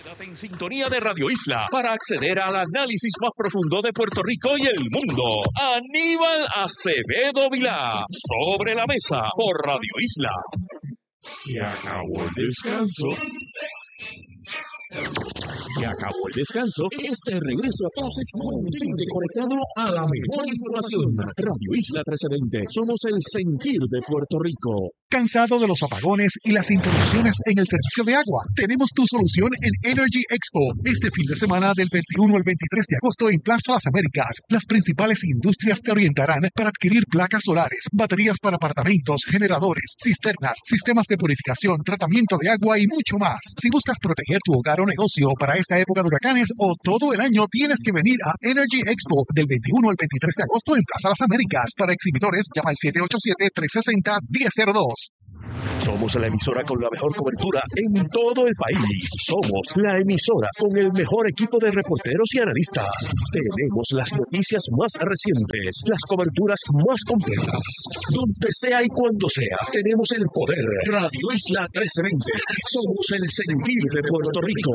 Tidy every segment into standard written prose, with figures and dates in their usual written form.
Quédate en sintonía de Radio Isla para acceder al análisis más profundo de Puerto Rico y el mundo. Aníbal Acevedo Vilá, Sobre la Mesa, por Radio Isla. Se acabó el descanso. Se acabó el descanso. Este regreso a todos es mantente conectado a la mejor información. Radio Isla 1320. Somos el sentir de Puerto Rico. ¿Cansado de los apagones y las interrupciones en el servicio de agua? Tenemos tu solución en Energy Expo. Este fin de semana del 21 al 23 de agosto en Plaza Las Américas. Las principales industrias te orientarán para adquirir placas solares, baterías para apartamentos, generadores, cisternas, sistemas de purificación, tratamiento de agua y mucho más. Si buscas proteger tu hogar o negocio para esta época de huracanes o todo el año, tienes que venir a Energy Expo del 21 al 23 de agosto en Plaza Las Américas. Para exhibidores, llama al 787-360-1002. Somos la emisora con la mejor cobertura en todo el país. Somos la emisora con el mejor equipo de reporteros y analistas. Tenemos las noticias más recientes, las coberturas más completas. Donde sea y cuando sea, tenemos el poder. Radio Isla 1320. Somos el sentir de Puerto Rico.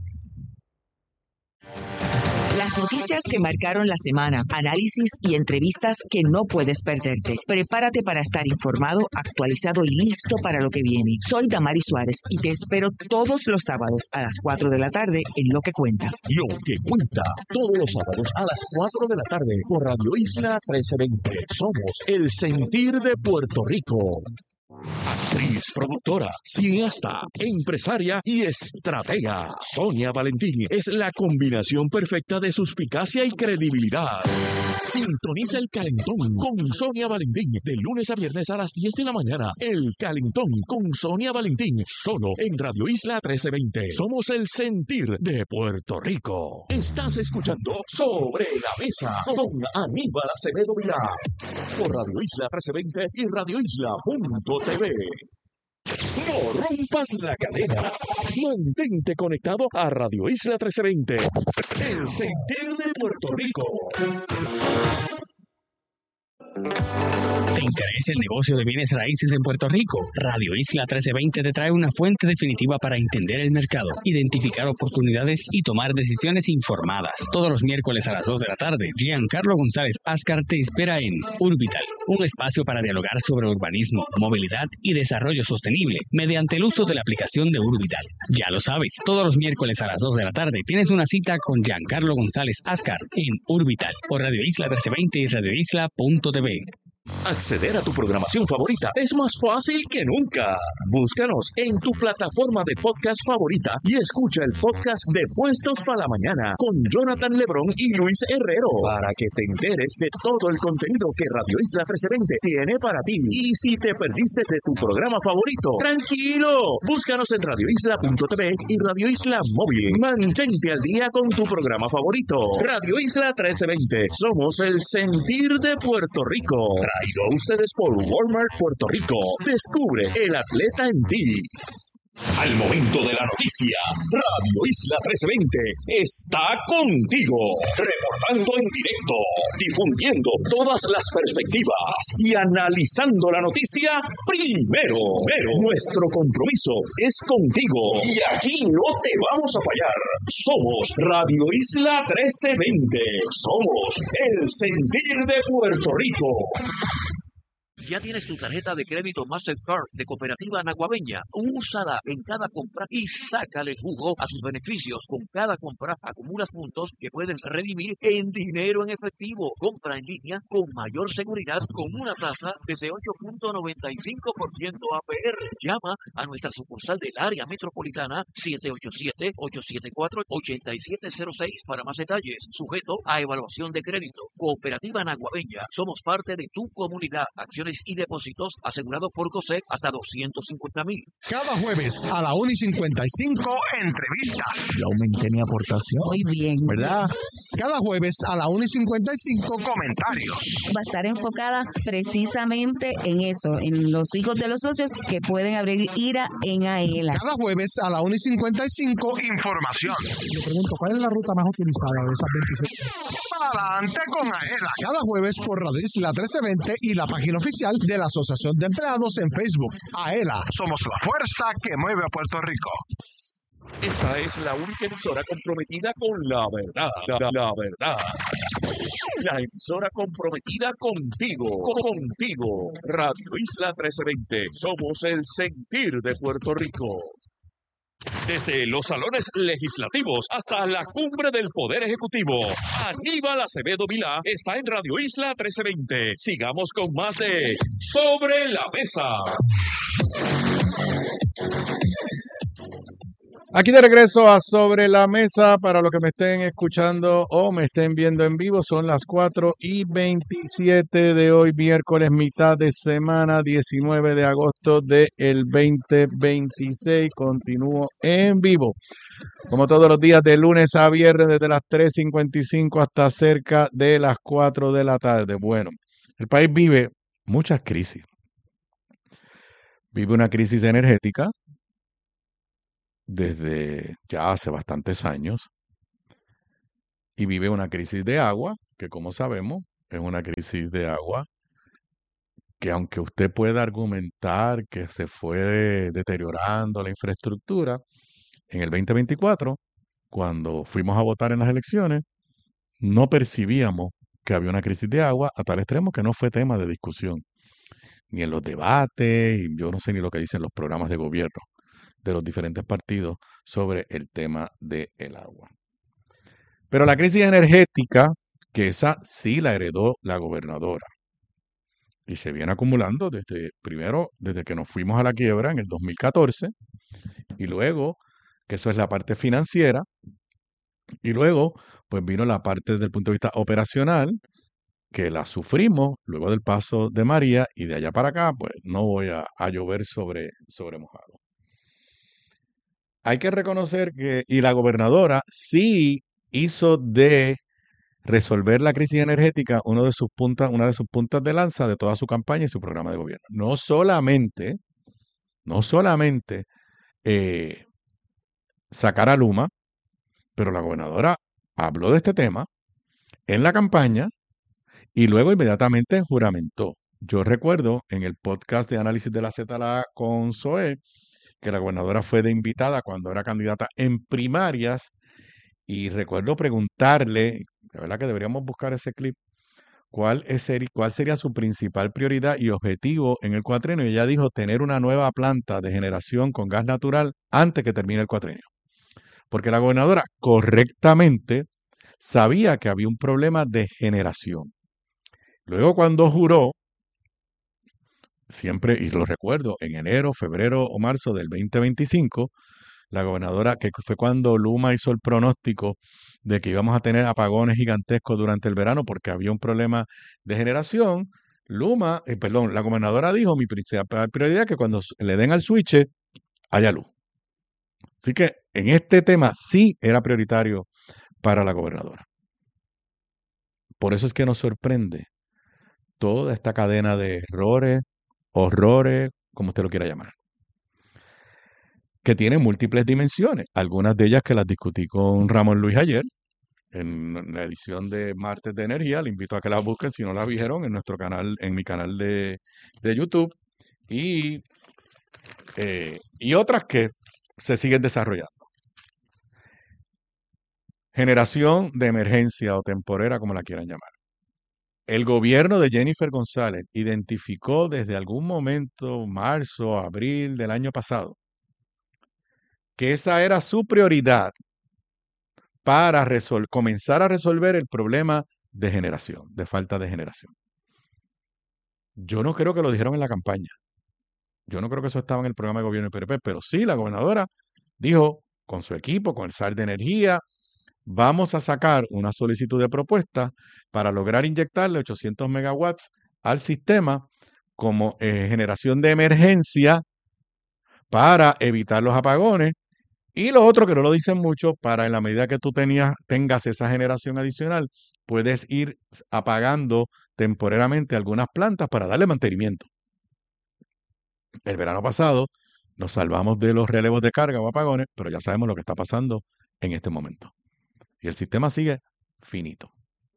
Las noticias que marcaron la semana, análisis y entrevistas que no puedes perderte. Prepárate para estar informado, actualizado y listo para lo que viene. Soy Damari Suárez y te espero todos los sábados a las 4 de la tarde en Lo que Cuenta. Lo que Cuenta, todos los sábados a las 4 de la tarde por Radio Isla 1320. Somos el sentir de Puerto Rico. Actriz, productora, cineasta, empresaria y estratega. Sonia Valentín es la combinación perfecta de suspicacia y credibilidad. Sintoniza El Calentón con Sonia Valentín de lunes a viernes a las 10 de la mañana. El Calentón con Sonia Valentín, solo en Radio Isla 1320. Somos el sentir de Puerto Rico. Estás escuchando Sobre la Mesa con Aníbal Acevedo Vilá por Radio Isla 1320 y radioisla.tv. No rompas la cadena. Mantente conectado a Radio Isla 1320. El sentir de Puerto Rico. ¿Te interesa el negocio de bienes raíces en Puerto Rico? Radio Isla 1320 te trae una fuente definitiva para entender el mercado, identificar oportunidades y tomar decisiones informadas. Todos los miércoles a las 2 de la tarde, Giancarlo González Ascar te espera en Urbital, un espacio para dialogar sobre urbanismo, movilidad y desarrollo sostenible mediante el uso de la aplicación de Urbital. Ya lo sabes, todos los miércoles a las 2 de la tarde tienes una cita con Giancarlo González Ascar en Urbital por Radio Isla 1320 y radioisla.tv. Acceder a tu programación favorita es más fácil que nunca. Búscanos en tu plataforma de podcast favorita y escucha el podcast de Puestos para la Mañana con Jonathan Lebrón y Luis Herrero para que te enteres de todo el contenido que Radio Isla 1320 tiene para ti. Y si te perdiste de tu programa favorito, tranquilo, búscanos en radioisla.tv y Radio Isla Móvil. Mantente al día con tu programa favorito. Radio Isla 1320. Somos el sentir de Puerto Rico. Traído a ustedes por Walmart Puerto Rico. Descubre el atleta en ti. Al momento de la noticia, Radio Isla 1320 está contigo, reportando en directo, difundiendo todas las perspectivas y analizando la noticia primero. Nuestro compromiso es contigo y aquí no te vamos a fallar. Somos Radio Isla 1320. Somos el sentir de Puerto Rico. Ya tienes tu tarjeta de crédito Mastercard de Cooperativa Naguabeña. Úsala en cada compra y sácale jugo a sus beneficios. Con cada compra acumulas puntos que pueden redimir en dinero en efectivo. Compra en línea con mayor seguridad con una tasa desde 8.95% APR. Llama a nuestra sucursal del área metropolitana 787-874-8706 para más detalles. Sujeto a evaluación de crédito. Cooperativa Naguabeña. Somos parte de tu comunidad. Acciones y depósitos asegurados por COSEC hasta $250,000. Cada jueves a la 1:55, entrevistas. Yo aumenté mi aportación. Muy bien. ¿Verdad? Cada jueves a la 1:55, comentarios. Va a estar enfocada precisamente en eso, en los hijos de los socios que pueden abrir IRA en AELA. Cada jueves a la 1:55, información. Le pregunto, ¿cuál es la ruta más utilizada de esas 26? Adelante con AELA. Cada jueves por Radio Isla 1320 y la página oficial de la Asociación de Empleados en Facebook. AELA, somos la fuerza que mueve a Puerto Rico. Esta es la única emisora comprometida con la verdad. La verdad. La emisora comprometida contigo. Contigo. Radio Isla 1320. Somos el sentir de Puerto Rico. Desde los salones legislativos hasta la cumbre del Poder Ejecutivo, Aníbal Acevedo Vilá está en Radio Isla 1320. Sigamos con más de Sobre la Mesa. Aquí de regreso a Sobre la Mesa. Para los que me estén escuchando o me estén viendo en vivo, son las 4:27 de hoy, miércoles, mitad de semana, 19 de agosto del 2026. Continúo en vivo, como todos los días, de lunes a viernes, desde las 3:55 hasta cerca de las 4 de la tarde. Bueno, el país vive muchas crisis. Vive una crisis energética desde ya hace bastantes años, y vive una crisis de agua, que como sabemos es una crisis de agua que, aunque usted pueda argumentar que se fue deteriorando la infraestructura, en el 2024, cuando fuimos a votar en las elecciones, no percibíamos que había una crisis de agua a tal extremo que no fue tema de discusión, ni en los debates, y yo no sé ni lo que dicen los programas de gobierno de los diferentes partidos sobre el tema del agua. Pero la crisis energética, que esa sí la heredó la gobernadora, y se viene acumulando desde que nos fuimos a la quiebra en el 2014, y luego, que eso es la parte financiera, y luego pues vino la parte desde el punto de vista operacional, que la sufrimos luego del paso de María, y de allá para acá pues no voy a llover sobre mojado. Hay que reconocer que, y la gobernadora sí hizo de resolver la crisis energética una de sus puntas de lanza de toda su campaña y su programa de gobierno. No solamente sacar a Luma, pero la gobernadora habló de este tema en la campaña y luego inmediatamente juramentó. Yo recuerdo en el podcast de análisis de la ZLA con Zoé, que la gobernadora fue de invitada cuando era candidata en primarias, y recuerdo preguntarle, la verdad que deberíamos buscar ese clip, cuál sería su principal prioridad y objetivo en el cuatrienio. Y ella dijo tener una nueva planta de generación con gas natural antes que termine el cuatrienio. Porque la gobernadora correctamente sabía que había un problema de generación. Luego, cuando juró, siempre, y lo recuerdo, en enero, febrero o marzo del 2025, la gobernadora, que fue cuando Luma hizo el pronóstico de que íbamos a tener apagones gigantescos durante el verano porque había un problema de generación, la gobernadora dijo, mi principal prioridad es que cuando le den al switch haya luz. Así que en este tema sí era prioritario para la gobernadora. Por eso es que nos sorprende toda esta cadena de errores, horrores, como usted lo quiera llamar, que tiene múltiples dimensiones, algunas de ellas que las discutí con Ramón Luis ayer en la edición de Martes de Energía. Le invito a que las busquen si no las vieron en nuestro canal, en mi canal de YouTube, y otras que se siguen desarrollando. Generación de emergencia o temporera, como la quieran llamar. El gobierno de Jennifer González identificó desde algún momento, marzo, abril del año pasado, que esa era su prioridad para comenzar a resolver el problema de generación, de falta de generación. Yo no creo que lo dijeron en la campaña. Yo no creo que eso estaba en el programa de gobierno del PNP, pero sí la gobernadora dijo con su equipo, con el SAR de Energía, vamos a sacar una solicitud de propuesta para lograr inyectarle 800 megawatts al sistema como generación de emergencia para evitar los apagones. Y lo otro, que no lo dicen mucho, para en la medida que tú tengas esa generación adicional, puedes ir apagando temporariamente algunas plantas para darle mantenimiento. El verano pasado nos salvamos de los relevos de carga o apagones, pero ya sabemos lo que está pasando en este momento. Y el sistema sigue finito.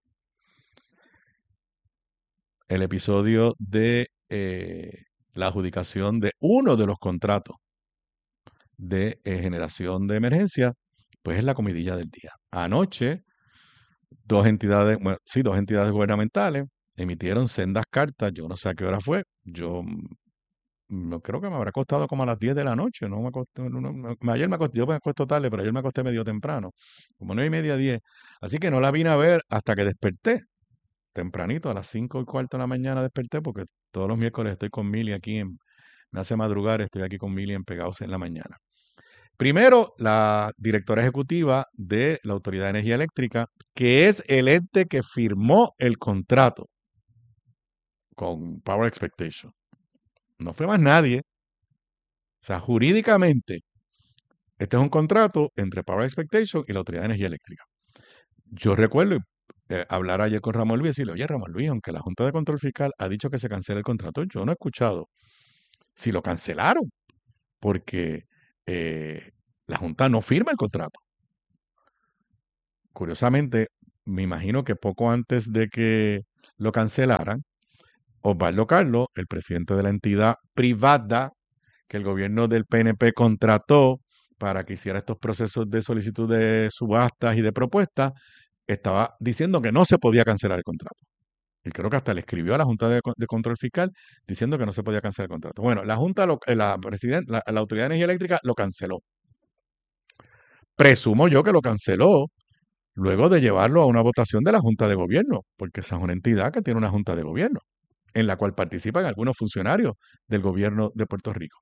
El episodio de la adjudicación de uno de los contratos de generación de emergencia, pues es la comidilla del día. Anoche, dos entidades gubernamentales emitieron sendas cartas, yo no sé a qué hora fue, yo no creo que me habrá costado como a las 10 de la noche, no me acosté, ayer yo me acuesto tarde, pero ayer me acosté medio temprano, como 9:30, 10, así que no la vine a ver hasta que desperté, tempranito, a las 5:15 de la mañana desperté, porque todos los miércoles estoy con Mili aquí, me hace madrugar, estoy aquí con Mili en Pegados en la Mañana. Primero, la directora ejecutiva de la Autoridad de Energía Eléctrica, que es el ente que firmó el contrato con Power Expectation. No fue más nadie. O sea, jurídicamente, este es un contrato entre Power Expectation y la Autoridad de Energía Eléctrica. Yo recuerdo hablar ayer con Ramón Luis y decirle, oye, Ramón Luis, aunque la Junta de Control Fiscal ha dicho que se cancela el contrato, yo no he escuchado si lo cancelaron, porque la Junta no firma el contrato. Curiosamente, me imagino que poco antes de que lo cancelaran, Osvaldo Carlos, el presidente de la entidad privada que el gobierno del PNP contrató para que hiciera estos procesos de solicitud de subastas y de propuestas, estaba diciendo que no se podía cancelar el contrato. Y creo que hasta le escribió a la Junta de Control Fiscal diciendo que no se podía cancelar el contrato. Bueno, la Junta, la Autoridad de Energía Eléctrica lo canceló. Presumo yo que lo canceló luego de llevarlo a una votación de la Junta de Gobierno, porque esa es una entidad que tiene una Junta de Gobierno, en la cual participan algunos funcionarios del gobierno de Puerto Rico.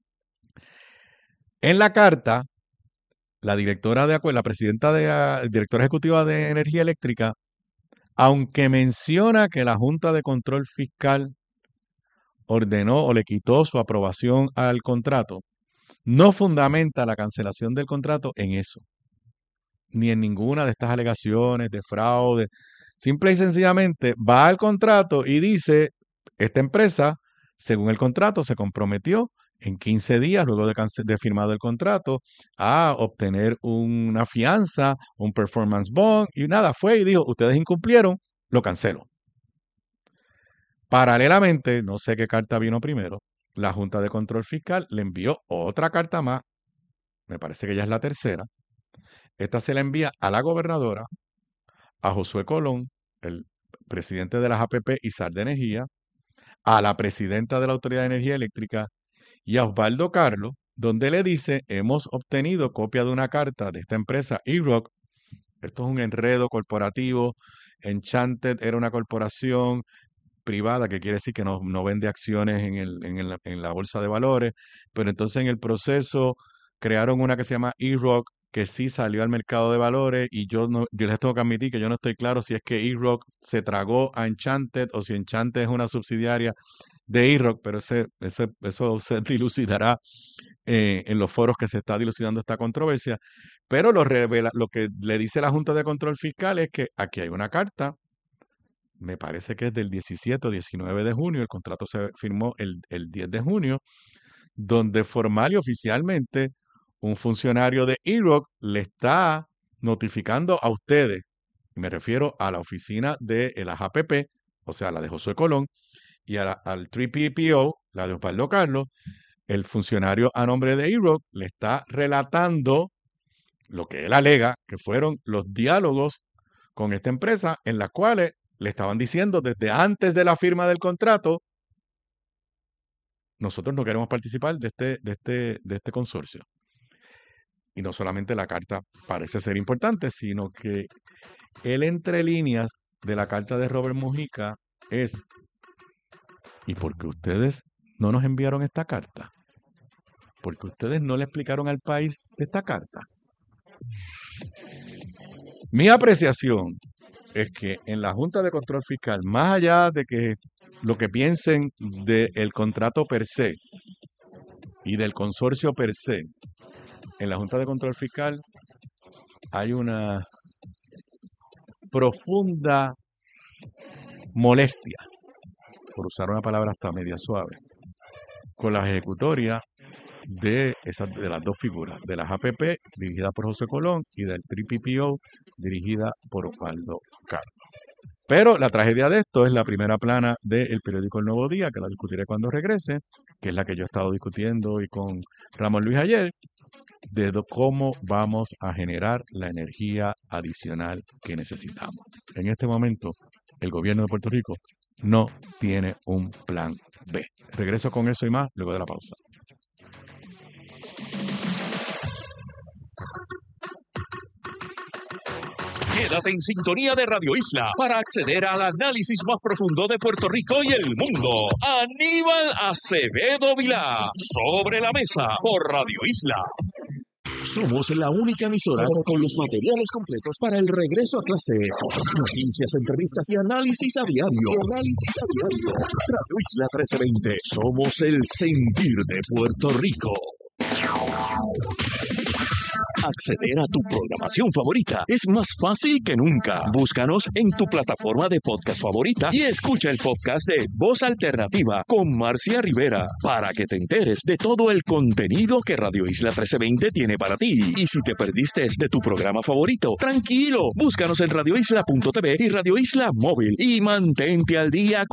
En la carta, la directora directora ejecutiva de Energía Eléctrica, aunque menciona que la Junta de Control Fiscal ordenó o le quitó su aprobación al contrato, no fundamenta la cancelación del contrato en eso, ni en ninguna de estas alegaciones de fraude. Simple y sencillamente va al contrato y dice, esta empresa, según el contrato, se comprometió en 15 días, luego de firmado el contrato, a obtener una fianza, un performance bond, y nada, fue y dijo, ustedes incumplieron, lo cancelo. Paralelamente, no sé qué carta vino primero, la Junta de Control Fiscal le envió otra carta más, me parece que ya es la tercera. Esta se la envía a la gobernadora, a Josué Colón, el presidente de las APP y SAR de Energía, a la presidenta de la Autoridad de Energía Eléctrica y a Osvaldo Carlos, donde le dice, hemos obtenido copia de una carta de esta empresa E-Rock. Esto es un enredo corporativo. Enchanted era una corporación privada, que quiere decir que no vende acciones en la bolsa de valores, pero entonces en el proceso crearon una que se llama E-Rock, que sí salió al mercado de valores, y yo les tengo que admitir que yo no estoy claro si es que E-Rock se tragó a Enchanted o si Enchanted es una subsidiaria de E-Rock, pero eso se dilucidará en los foros que se está dilucidando esta controversia. Pero lo que le dice la Junta de Control Fiscal es que aquí hay una carta, me parece que es del 17 o 19 de junio, el contrato se firmó el 10 de junio, donde formal y oficialmente un funcionario de E-Rock le está notificando a ustedes, me refiero a la oficina de las APP, o sea, la de Josué Colón, y al 3PPO, la de Osvaldo Carlos, el funcionario a nombre de E-Rock le está relatando lo que él alega que fueron los diálogos con esta empresa en las cuales le estaban diciendo desde antes de la firma del contrato, nosotros no queremos participar de este consorcio. Y no solamente la carta parece ser importante, sino que el entre líneas de la carta de Robert Mujica es, ¿y por qué ustedes no nos enviaron esta carta? ¿Por qué ustedes no le explicaron al país esta carta? Mi apreciación es que en la Junta de Control Fiscal, más allá de que lo que piensen del contrato per se y del consorcio per se, en la Junta de Control Fiscal hay una profunda molestia, por usar una palabra hasta media suave, con la ejecutoria de las dos figuras, de las APP dirigida por José Colón y del 3PPO dirigida por Osvaldo Carlos. Pero la tragedia de esto es la primera plana del periódico El Nuevo Día, que la discutiré cuando regrese, que es la que yo he estado discutiendo hoy con Ramón Luis ayer, de cómo vamos a generar la energía adicional que necesitamos. En este momento, el gobierno de Puerto Rico no tiene un plan B. Regreso con eso y más luego de la pausa. Quédate en sintonía de Radio Isla para acceder al análisis más profundo de Puerto Rico y el mundo. Aníbal Acevedo Vilá, Sobre la Mesa, por Radio Isla. Somos la única emisora con los materiales completos para el regreso a clases. Noticias, entrevistas y análisis a diario. Radio Isla 1320. Somos el sentir de Puerto Rico. Acceder a tu programación favorita es más fácil que nunca. Búscanos en tu plataforma de podcast favorita y escucha el podcast de Voz Alternativa con Marcia Rivera para que te enteres de todo el contenido que Radio Isla 1320 tiene para ti. Y si te perdiste de tu programa favorito, tranquilo, búscanos en radioisla.tv y Radio Isla Móvil y mantente al día